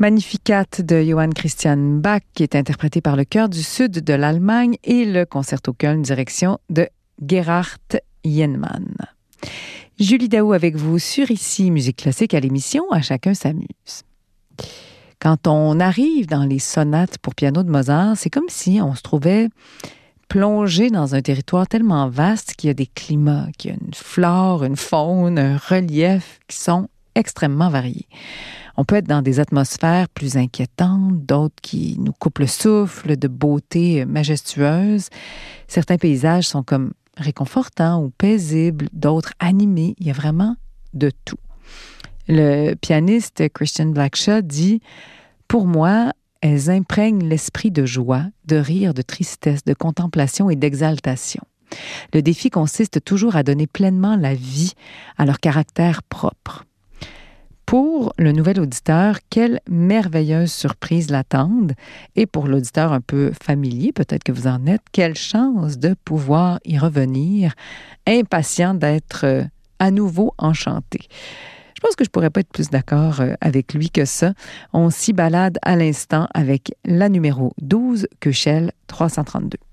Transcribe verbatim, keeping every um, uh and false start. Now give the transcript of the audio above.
Magnificat de Johann Christian Bach, qui est interprété par le Chœur du Sud de l'Allemagne et le Concerto Köln, direction de Gerhard Jennmann. Julie Daou avec vous sur Ici Musique Classique à l'émission À chacun s'amuse. Quand on arrive dans les sonates pour piano de Mozart, c'est comme si on se trouvait plongé dans un territoire tellement vaste qu'il y a des climats, qu'il y a une flore, une faune, un relief qui sont extrêmement variés. On peut être dans des atmosphères plus inquiétantes, d'autres qui nous coupent le souffle, de beauté majestueuse. Certains paysages sont comme réconfortants ou paisibles, d'autres animés. Il y a vraiment de tout. Le pianiste Christian Blackshaw dit « Pour moi, elles imprègnent l'esprit de joie, de rire, de tristesse, de contemplation et d'exaltation. Le défi consiste toujours à donner pleinement la vie à leur caractère propre. » Pour le nouvel auditeur, quelle merveilleuse surprise l'attendent. Et pour l'auditeur un peu familier, peut-être que vous en êtes, quelle chance de pouvoir y revenir, impatient d'être à nouveau enchanté. Je pense que je pourrais pas être plus d'accord avec lui que ça. On s'y balade à l'instant avec la numéro douze, Köchel trois cent trente-deux.